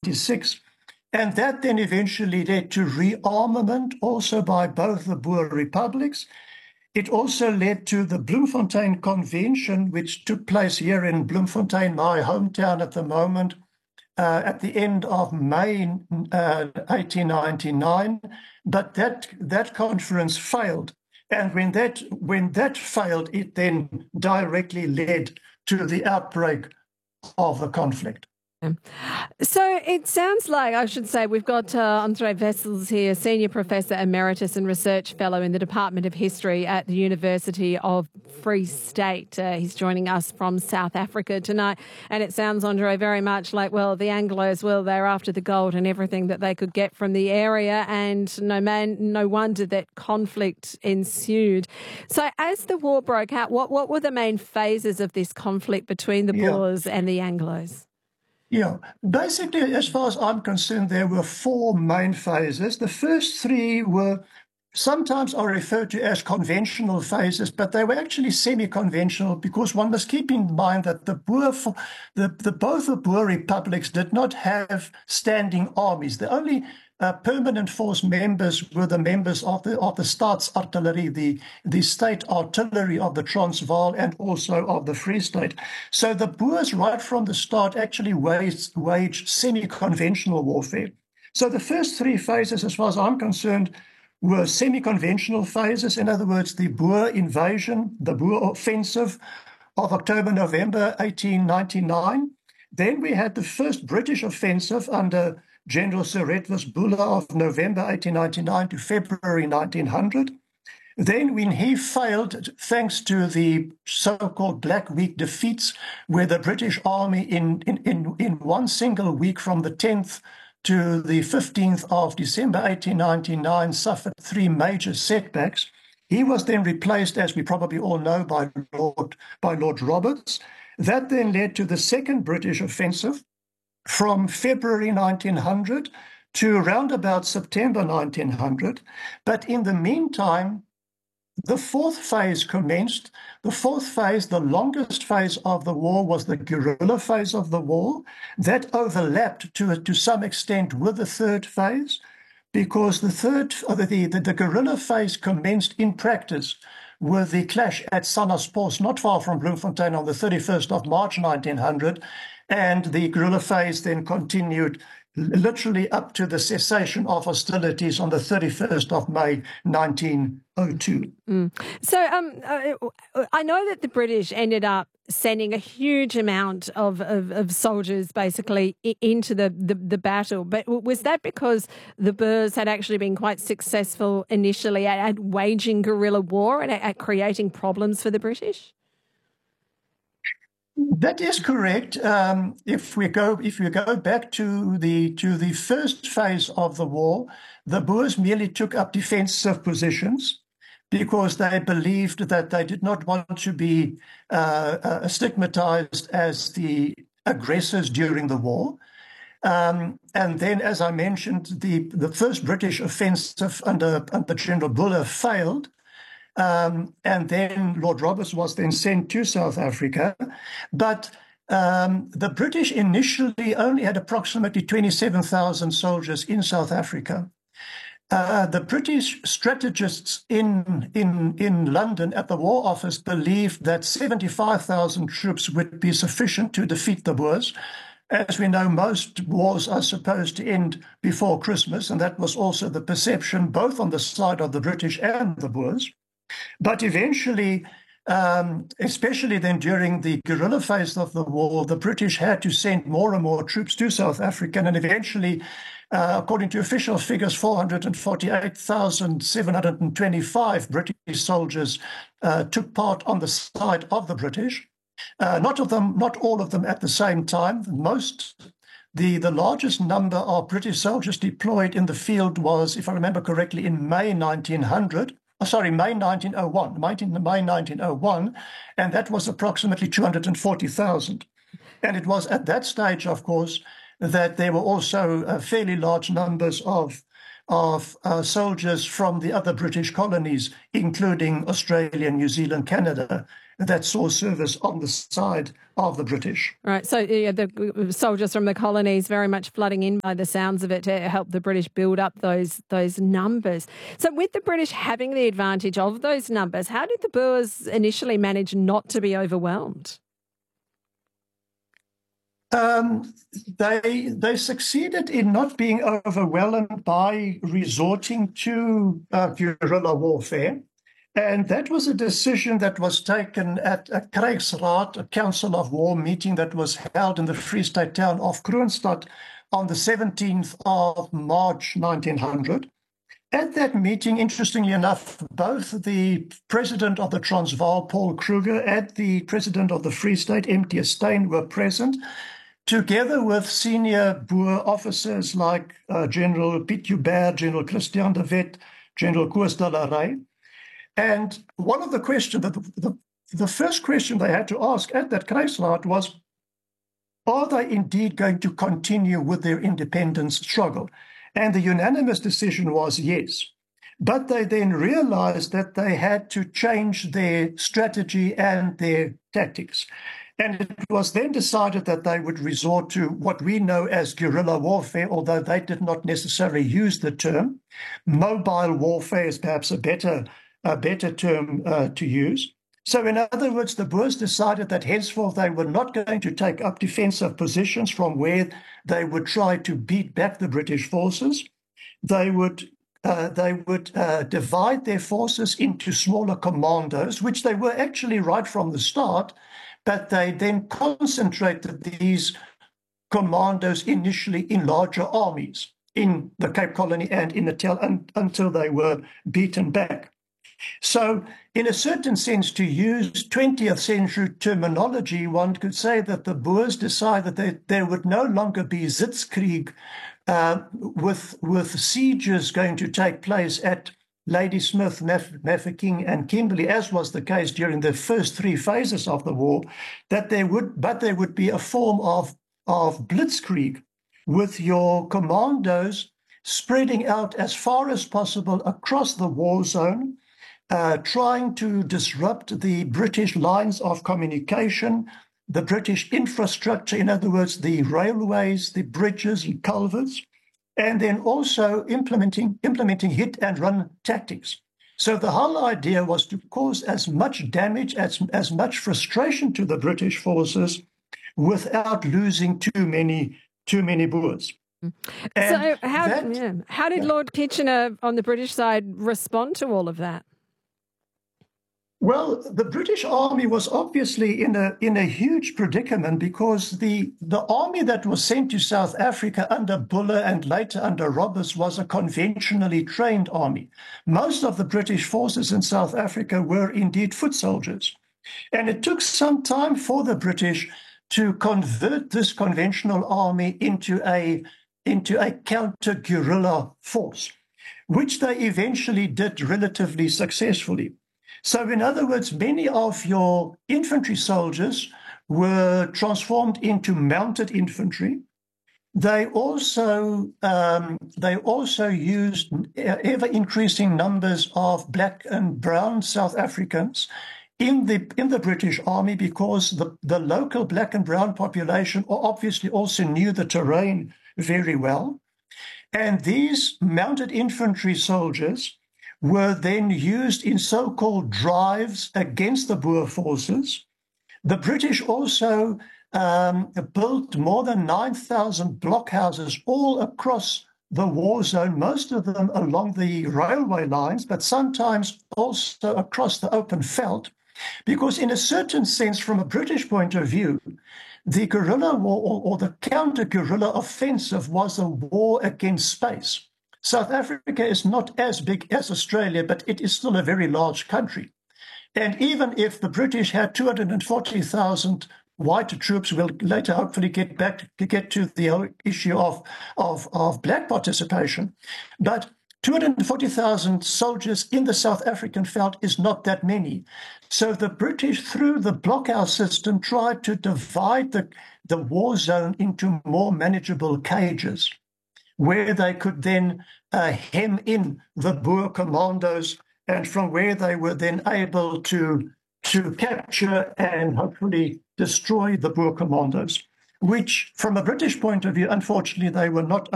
1896. And that then eventually led to rearmament also by both the Boer republics. It also led to the Bloemfontein Convention, which took place here in Bloemfontein, my hometown at the moment, at the end of May 1899. But that conference failed. And when that failed, it then directly led to the outbreak of the conflict. So it sounds like, I should say, we've got Andre Wessels here, Senior Professor Emeritus and Research Fellow in the Department of History at the University of Free State. He's joining us from South Africa tonight. And it sounds, Andre, very much like, well, the Anglos, well, they're after the gold and everything that they could get from the area. And no wonder that conflict ensued. So as the war broke out, what were the main phases of this conflict between the Boers and the Anglos? Yeah, basically, as far as I'm concerned, there were four main phases. The first three were sometimes are referred to as conventional phases, but they were actually semi-conventional because one must keep in mind that both the Boer republics did not have standing armies. The only permanent force members were the members of the Staatsartillerie, the state artillery of the Transvaal and also of the Free State. So the Boers, right from the start, actually waged semi-conventional warfare. So the first three phases, as far as I'm concerned, were semi-conventional phases. In other words, the Boer invasion, the Boer offensive of October-November 1899. Then we had the first British offensive under General Sir Redvers Buller of November 1899 to February 1900. Then when he failed, thanks to the so-called Black Week defeats, where the British Army in one single week from the 10th to the 15th of December 1899 suffered three major setbacks. He was then replaced, as we probably all know, by Lord Roberts. That then led to the second British offensive from February 1900 to around about September 1900. But in the meantime, the fourth phase commenced. The fourth phase, the longest phase of the war, was the guerrilla phase of the war. That overlapped to some extent with the third phase, because the guerrilla phase commenced in practice with the clash at Sannaspors, not far from Bloemfontein, on the 31st of March 1900, and the guerrilla phase then continued literally up to the cessation of hostilities on the 31st of May 1902. So I know that the British ended up sending a huge amount of soldiers basically into the battle, but was that because the Boers had actually been quite successful initially at waging guerrilla war and at creating problems for the British? That is correct. If we go back to the first phase of the war, the Boers merely took up defensive positions because they believed that they did not want to be stigmatized as the aggressors during the war. And then, as I mentioned, the first British offensive under General Buller failed. And then Lord Roberts was then sent to South Africa. But the British initially only had approximately 27,000 soldiers in South Africa. The British strategists in London at the War Office believed that 75,000 troops would be sufficient to defeat the Boers. As we know, most wars are supposed to end before Christmas, and that was also the perception both on the side of the British and the Boers. But eventually, especially then during the guerrilla phase of the war, the British had to send more and more troops to South Africa. And eventually, according to official figures, 448,725 British soldiers took part on the side of the British. Not all of them at the same time. The largest number of British soldiers deployed in the field was, if I remember correctly, in May 1901, May 1901, and that was approximately 240,000. And it was at that stage, of course, that there were also fairly large numbers of soldiers from the other British colonies, including Australia, New Zealand, Canada, that saw service on the side of the British. Right. So the soldiers from the colonies very much flooding in by the sounds of it to help the British build up those numbers. So with the British having the advantage of those numbers, how did the Boers initially manage not to be overwhelmed? They succeeded in not being overwhelmed by resorting to guerrilla warfare. And that was a decision that was taken at a Krijgsraad, a Council of War meeting that was held in the Free State town of Kroonstad on the 17th of March 1900. At that meeting, interestingly enough, both the president of the Transvaal, Paul Kruger, and the president of the Free State, M.T. Steyn, were present, together with senior Boer officers like General Piet Joubert, General Christian de Wet, General Koos de la Rey. And one of the questions, the first question they had to ask at that Krijgsraad was, are they indeed going to continue with their independence struggle? And the unanimous decision was yes. But they then realized that they had to change their strategy and their tactics. And it was then decided that they would resort to what we know as guerrilla warfare, although they did not necessarily use the term. Mobile warfare is perhaps a better term to use. So in other words, the Boers decided that henceforth they were not going to take up defensive positions from where they would try to beat back the British forces. They would divide their forces into smaller commandos, which they were actually right from the start, but they then concentrated these commandos initially in larger armies in the Cape Colony and in Natal until they were beaten back. So in a certain sense, to use 20th century terminology, one could say that the Boers decided that there would no longer be Sitzkrieg with sieges going to take place at Ladysmith, Mafeking, and Kimberley, as was the case during the first three phases of the war, but there would be a form of blitzkrieg with your commandos spreading out as far as possible across the war zone, trying to disrupt the British lines of communication, the British infrastructure, in other words, the railways, the bridges and culverts, and then also implementing hit and run tactics. So the whole idea was to cause as much damage, as much frustration to the British forces without losing too many Boers. So how did Lord Kitchener on the British side respond to all of that? Well, the British Army was obviously in a huge predicament because the army that was sent to South Africa under Buller and later under Roberts was a conventionally trained army. Most of the British forces in South Africa were indeed foot soldiers. And it took some time for the British to convert this conventional army into a counter-guerrilla force, which they eventually did relatively successfully. So in other words, many of your infantry soldiers were transformed into mounted infantry. They also used ever-increasing numbers of black and brown South Africans in the British Army because the local black and brown population obviously also knew the terrain very well. And these mounted infantry soldiers were then used in so-called drives against the Boer forces. The British also built more than 9,000 blockhouses all across the war zone, most of them along the railway lines, but sometimes also across the open veldt, because in a certain sense, from a British point of view, the guerrilla war or the counter-guerrilla offensive was a war against space. South Africa is not as big as Australia, but it is still a very large country. And even if the British had 240,000 white troops, we'll later hopefully get to the issue of black participation, but 240,000 soldiers in the South African veldt is not that many. So the British, through the blockhouse system, tried to divide the war zone into more manageable cages, where they could then hem in the Boer commandos, and from where they were then able to capture and hopefully destroy the Boer commandos, which from a British point of view, unfortunately, they were not